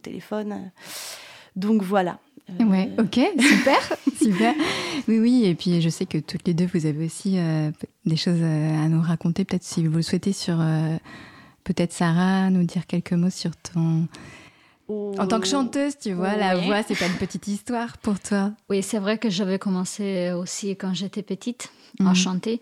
téléphone. Donc voilà. Ouais, ok, super. Oui, et puis je sais que toutes les deux, vous avez aussi des choses à nous raconter. Peut-être si vous le souhaitez sur... peut-être Sarah, nous dire quelques mots sur ton... En tant que chanteuse, tu vois, la voix, c'est pas une petite histoire pour toi. Oui, c'est vrai que j'avais commencé aussi quand j'étais petite à chanter,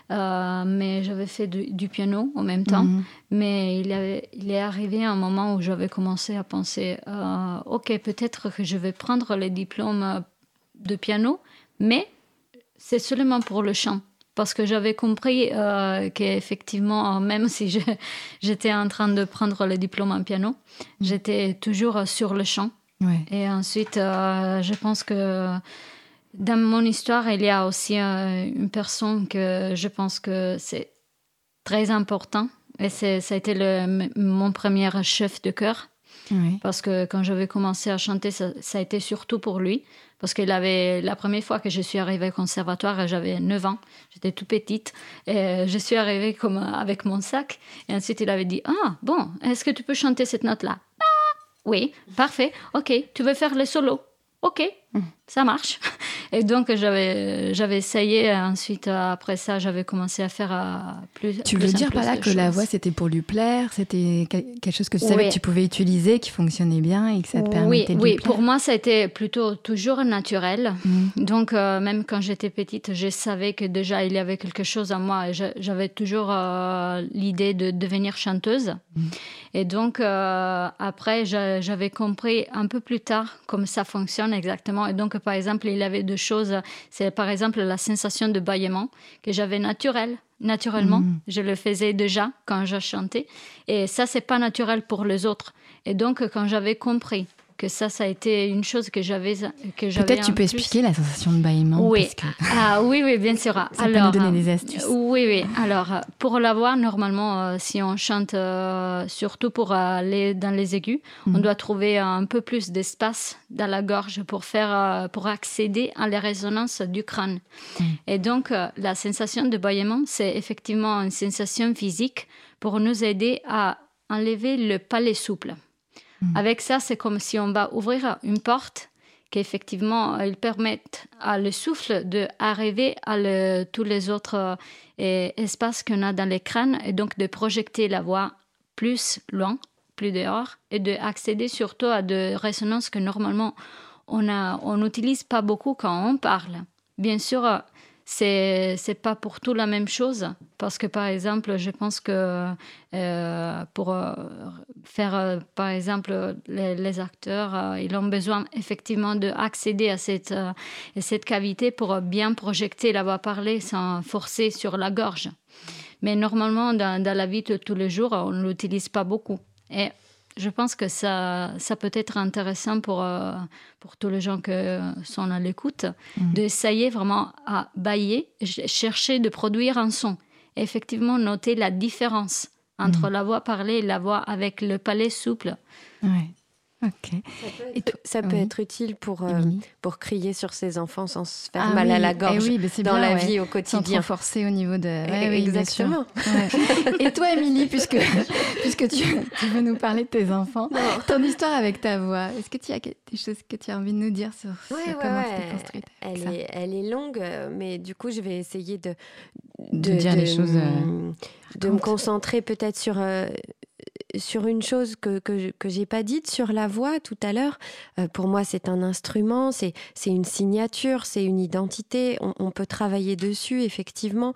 mais j'avais fait du piano en même temps. Mais il est arrivé un moment où j'avais commencé à penser, ok, peut-être que je vais prendre le diplôme de piano, mais c'est seulement pour le chant. Parce que j'avais compris qu'effectivement, même si j'étais en train de prendre le diplôme en piano, j'étais toujours sur le chant. Ouais. Et ensuite, je pense que dans mon histoire, il y a aussi une personne que je pense que c'est très important. Et ça a été mon premier chef de chœur. Ouais. Parce que quand j'avais commencé à chanter, ça a été surtout pour lui. Parce que la première fois que je suis arrivée au conservatoire, j'avais 9 ans. J'étais toute petite. Et je suis arrivée comme avec mon sac. Et ensuite, il avait dit, ah, bon, est-ce que tu peux chanter cette note-là? Oui, parfait. OK, tu veux faire le solo? OK, ça marche. Et donc, j'avais essayé. Ensuite, après ça, j'avais commencé à faire plus. Tu veux dire par là que la voix, c'était pour lui plaire? C'était quelque chose que tu savais que tu pouvais utiliser, qui fonctionnait bien et que ça te permettait de lui plaire? Oui, pour moi, ça a été plutôt toujours naturel. Donc, même quand j'étais petite, je savais que déjà, il y avait quelque chose en moi. J'avais toujours l'idée de devenir chanteuse. Et donc, après, j'avais compris un peu plus tard comment ça fonctionne exactement. Et donc, par exemple, il y avait deux choses. C'est par exemple la sensation de bâillement que j'avais naturellement. Je le faisais déjà quand je chantais. Et ça, c'est pas naturel pour les autres. Et donc, quand j'avais compris que ça a été une chose que j'avais Peut-être tu peux expliquer la sensation de bâillement. Oui, parce que... oui, bien sûr. Ça peut nous donner des astuces. Oui. Alors, pour la voix, normalement, si on chante, surtout pour aller dans les aigus, on doit trouver un peu plus d'espace dans la gorge pour accéder à la résonance du crâne. Et donc, la sensation de bâillement, c'est effectivement une sensation physique pour nous aider à enlever le palais souple. Avec ça, c'est comme si on va ouvrir une porte qu'effectivement, ils permettent à le souffle d'arriver à tous les autres espaces qu'on a dans les crânes et donc de projeter la voix plus loin, plus dehors et d'accéder surtout à des résonances que normalement on n'utilise pas beaucoup quand on parle. Bien sûr, c'est pas pour tout la même chose parce que par exemple je pense que pour faire par exemple les acteurs ils ont besoin effectivement d'accéder à cette cavité pour bien projeter la voix parlée sans forcer sur la gorge, mais normalement dans la vie de tous les jours on ne l'utilise pas beaucoup et je pense que ça peut être intéressant pour tous les gens qui sont à l'écoute, d'essayer vraiment à bâiller, chercher de produire un son. Et effectivement, noter la différence entre la voix parlée et la voix avec le palais souple. Ouais. Ok. Ça peut être utile pour crier sur ses enfants sans se faire mal à la gorge dans la vie au quotidien. Sans trop forcer au niveau de... Exactement. Et toi, Émilie, puisque tu veux nous parler de tes enfants, ton histoire avec ta voix, est-ce que tu as des choses que tu as envie de nous dire sur comment tu t'es construite elle est longue, mais du coup, je vais essayer de dire les choses... de me concentrer peut-être sur une chose que j'ai pas dite sur la voix tout à l'heure. Pour moi, c'est un instrument, c'est une signature, c'est une identité. On peut travailler dessus, effectivement.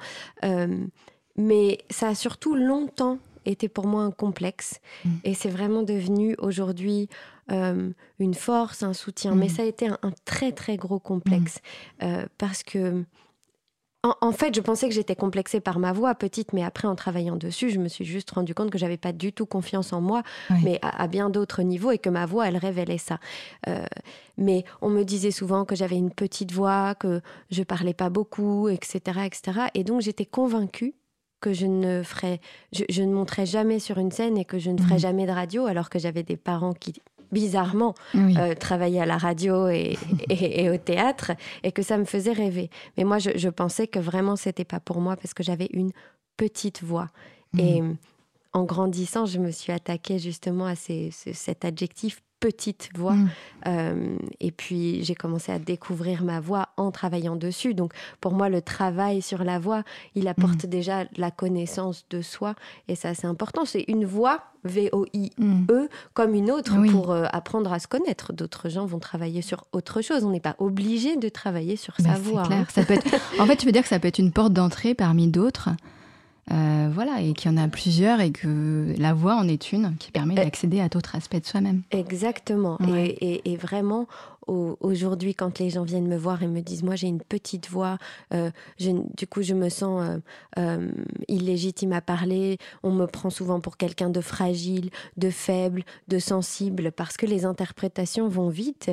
Mais ça a surtout longtemps été pour moi un complexe. Et c'est vraiment devenu aujourd'hui une force, un soutien. Mais ça a été un très, très gros complexe. Parce que en fait, je pensais que j'étais complexée par ma voix petite, mais après, en travaillant dessus, je me suis juste rendu compte que j'avais pas du tout confiance en moi, mais à bien d'autres niveaux, et que ma voix, elle révélait ça. Mais on me disait souvent que j'avais une petite voix, que je parlais pas beaucoup, etc., etc. Et donc, j'étais convaincue que je ne monterais jamais sur une scène et que je ne ferais jamais de radio, alors que j'avais des parents qui... bizarrement, travailler à la radio et au théâtre, et que ça me faisait rêver. Mais moi, je pensais que vraiment, c'était pas pour moi, parce que j'avais une petite voix. Et en grandissant, je me suis attaquée justement à cet adjectif petite voix. Et puis, j'ai commencé à découvrir ma voix en travaillant dessus. Donc, pour moi, le travail sur la voix, il apporte déjà la connaissance de soi. Et ça, c'est important. C'est une voix, V-O-I-E, comme une autre pour apprendre à se connaître. D'autres gens vont travailler sur autre chose. On n'est pas obligé de travailler sur sa voix. C'est clair. Ça peut être... En fait, tu veux dire que ça peut être une porte d'entrée parmi d'autres. Voilà, et qu'il y en a plusieurs et que la voix en est une qui permet d'accéder à d'autres aspects de soi-même. Exactement. Ouais. Et vraiment, aujourd'hui, quand les gens viennent me voir et me disent « moi, j'ai une petite voix, du coup, je me sens illégitime à parler », on me prend souvent pour quelqu'un de fragile, de faible, de sensible, parce que les interprétations vont vite.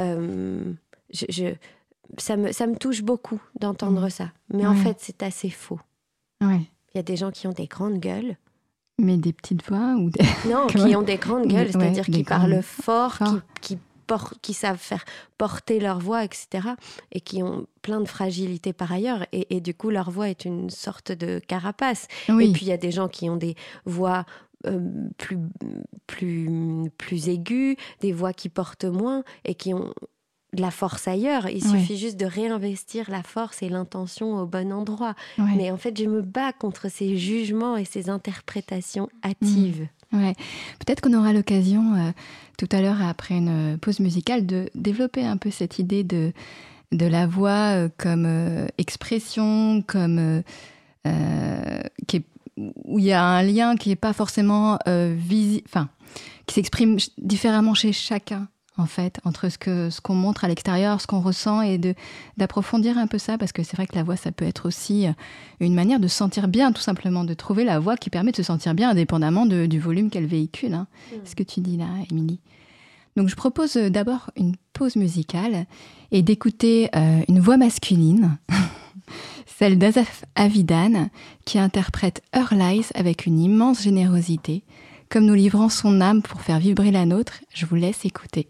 Ça me touche beaucoup d'entendre ça. Mais en fait, c'est assez faux. Ouais. Il y a des gens qui ont des grandes gueules. Mais des petites voix ou des... Non, qui ont des grandes gueules, c'est-à-dire qui parlent fort. Qui savent faire porter leur voix, etc. Et qui ont plein de fragilité par ailleurs. Et du coup, leur voix est une sorte de carapace. Oui. Et puis, il y a des gens qui ont des voix plus aiguës, des voix qui portent moins et qui ont de la force ailleurs. Il suffit juste de réinvestir la force et l'intention au bon endroit. Mais en fait, je me bats contre ces jugements et ces interprétations hâtives. Ouais. Peut-être qu'on aura l'occasion, tout à l'heure, après une pause musicale, de développer un peu cette idée de la voix comme expression, comme où il y a un lien qui n'est pas forcément qui s'exprime différemment chez chacun. En fait, entre ce qu'on montre à l'extérieur, ce qu'on ressent, et d'approfondir un peu ça, parce que c'est vrai que la voix, ça peut être aussi une manière de se sentir bien, tout simplement, de trouver la voix qui permet de se sentir bien, indépendamment du volume qu'elle véhicule. Hein. Ce que tu dis là, Émilie. Donc, je propose d'abord une pause musicale et d'écouter une voix masculine, celle d'Asaf Avidan, qui interprète Her Lies avec une immense générosité. Comme nous livrons son âme pour faire vibrer la nôtre, je vous laisse écouter.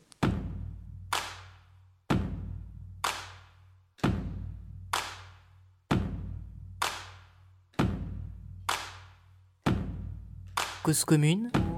Cause commune